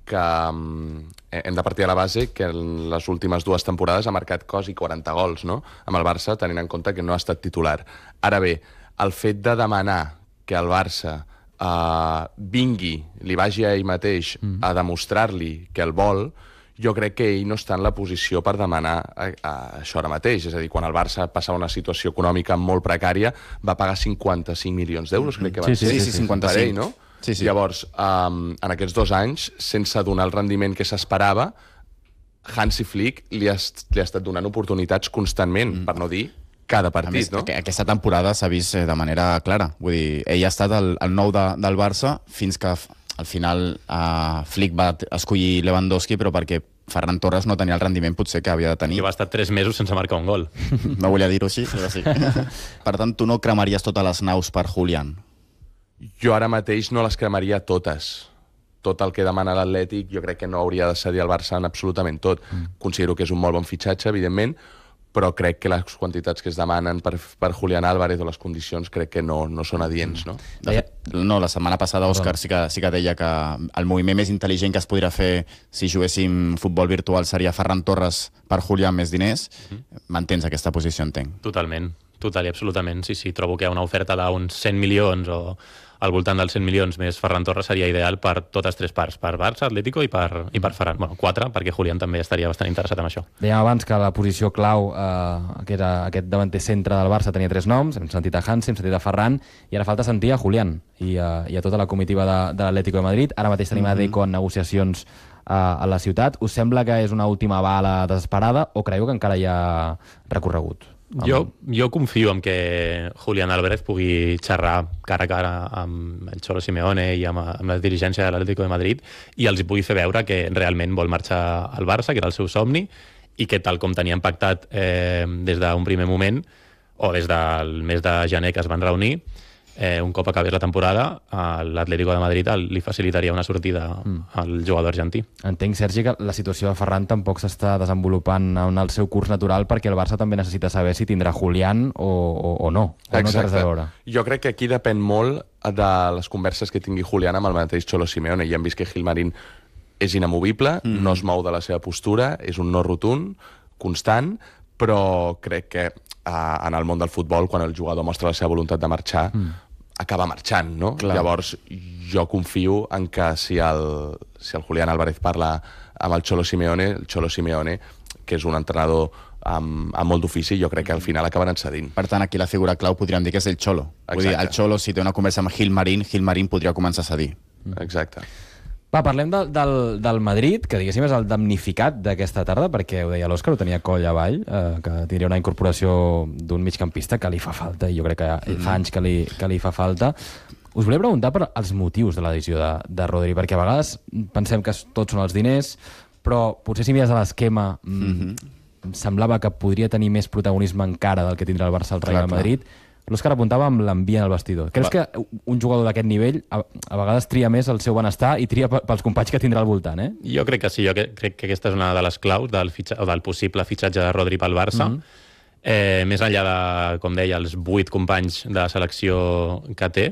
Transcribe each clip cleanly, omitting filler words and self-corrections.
que hem de partir de la base que en les últimes 2 temporades ha marcat quasi 40 gols, no?, amb el Barça, tenint en compte que no ha estat titular. Ara bé, el fet de demanar que el Barça vingui, li vagi a ell mateix a demostrar-li que el vol, jo crec que ell no està en la posició per demanar això ara mateix. És a dir, quan el Barça passava una situació econòmica molt precària, va pagar 55 milions d'euros, crec que va ser. Sí, 55. Per ell, no? Sí. Llavors, en aquests 2 anys, sense donar el rendiment que s'esperava, Hansi Flick li ha estat donant oportunitats constantment, per no dir cada partit, a més, no? Aquesta temporada s'ha vist de manera clara. Vull dir, ell ha estat el nou del Barça fins que al final Flick va escollir Lewandowski, però perquè Ferran Torres no tenia el rendiment potser que havia de tenir. I va estar 3 mesos sense marcar un gol. No volia dir-ho així, però sí. Per tant, tu no cremaries totes les naus per Julián? Jo ara mateix no les cremaria totes. Tot el que demana l'Atlètic jo crec que no hauria de cedir al Barça en absolutament tot. Considero que és un molt bon fitxatge, evidentment, però crec que les quantitats que es demanen per Julián Álvarez o les condicions crec que no són adients, no? No, la setmana passada Òscar sí que deia que el moviment més intel·ligent que es podria fer si juguéssim futbol virtual seria Ferran Torres per Julián més diners. Mantens aquesta posició, entenc? Totalment, total i absolutament. Sí, trobo que hi ha una oferta d'uns 100 milions o al voltant dels 100 milions més Ferran Torres seria ideal per totes 3 parts, per Barça, Atlético i per Ferran. Bueno, 4, perquè Julián també estaria bastant interessat en això. Dèiem abans que la posició clau, que era aquest davanter centre del Barça, tenia 3 noms, hem sentit a Hansi, hem sentit a Ferran, i ara falta sentir a Julián i a tota la comitiva de l'Atlético de Madrid. Ara mateix tenim a Deco en negociacions a la ciutat. Us sembla que és una última bala desesperada o creieu que encara hi ha recorregut? Jo confio en que Julián Álvarez pugui xerrar cara a cara amb el Cholo Simeone i amb la dirigència de l'Atlético de Madrid i els hi pugui fer veure que realment vol marxar al Barça, que era el seu somni, i que tal com tenien pactat des d'un primer moment o des del mes de gener que es van reunir, un cop acabés la temporada, l'Atlético de Madrid li facilitaria una sortida al jugador argentí. Entenc, Sergi, que la situació de Ferran tampoc s'està desenvolupant en el seu curs natural perquè el Barça també necessita saber si tindrà Julián o no. Exacte. Jo crec que aquí depèn molt de les converses que tingui Julián amb el mateix Cholo Simeone. Ja hem vist que Gilmarín és inamovible, no es mou de la seva postura, és un no rotund, constant, però crec que en el món del futbol, quan el jugador mostra la seva voluntat de marxar, acaba marxant, no? Clar. Llavors, jo confio en que si el Julián Álvarez parla amb el Cholo Simeone, que és un entrenador amb molt d'ofici, jo crec que al final acabaran cedint. Per tant, aquí la figura clau podríem dir que és el Cholo. Vull dir, el Cholo, si té una conversa amb Gilmarín podria començar a cedir. Exacte. Va, parlem del Madrid, que diguéssim és el damnificat d'aquesta tarda, perquè ho deia l'Òscar, ho tenia coll avall, que tindria una incorporació d'un migcampista que li fa falta, i jo crec que fa anys que li fa falta. Us volia preguntar per els motius de la decisió de Rodri, perquè a vegades pensem que tots són els diners, però potser si mires a l'esquema semblava que podria tenir més protagonisme encara del que tindrà el Barça al Real Madrid. L'Òscar apuntava amb l'ambient al vestidor. Creus que un jugador d'aquest nivell a vegades tria més el seu benestar i tria pels companys que tindrà al voltant, eh? Jo crec que sí, jo crec que aquesta és una de les claus del possible fitxatge de Rodri pel Barça. Més enllà de, com deia, els 8 companys de selecció que té,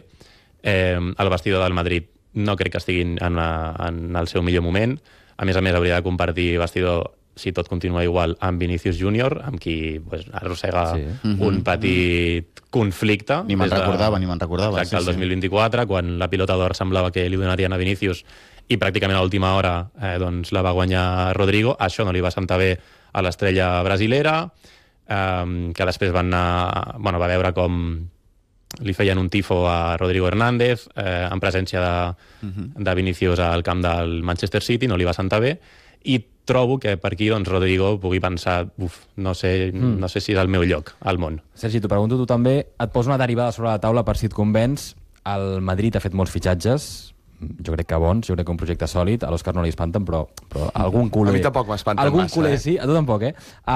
el vestidor del Madrid no crec que estiguin en el seu millor moment. A més, hauria de compartir vestidor, si tot continua igual, amb Vinícius Júnior, amb qui arrossega un petit conflicte. Ni me'n recordava. Exacte, el 2024, quan la pilota d'or semblava que li donarien a Vinícius i pràcticament a l'última hora la va guanyar Rodrigo. Això no li va sentar bé a l'estrella brasilera, que després va veure com li feien un tifo a Rodrigo Hernández en presència de Vinícius al camp del Manchester City, no li va sentar bé, i trobo que per aquí Rodrigo pugui pensar no sé si és el meu lloc al món. Sergi, t'ho pregunto tu també, et poso una derivada sobre la taula per si et convenç. El Madrid ha fet molts fitxatges, jo crec que bons, jo crec que un projecte sòlid, a l'Òscar no li espanten, però algun culer... A mi tampoc m'espanten algun massa. Culer sí, a tu tampoc,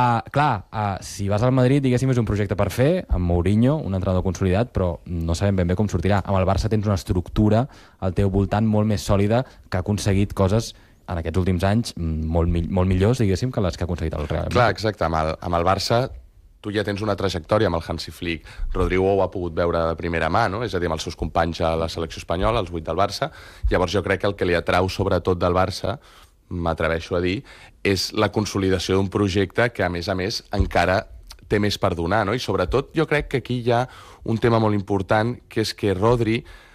si vas al Madrid, diguéssim, és un projecte per fer, amb Mourinho, un entrenador consolidat, però no sabem ben bé com sortirà. Amb el Barça tens una estructura al teu voltant molt més sòlida que ha aconseguit coses en aquests últims anys molt millors, diguéssim, que les que ha aconseguit el Real Madrid. Clar, exacte. Amb el Barça tu ja tens una trajectòria amb el Hansi Flick. Rodrigo ho ha pogut veure de primera mà, no? És a dir, amb els seus companys a la selecció espanyola, els 8 del Barça. Llavors jo crec que el que li atrau sobretot del Barça, m'atreveixo a dir, és la consolidació d'un projecte que, a més, encara té més per donar, no? I sobretot jo crec que aquí hi ha un tema molt important, que és que Rodri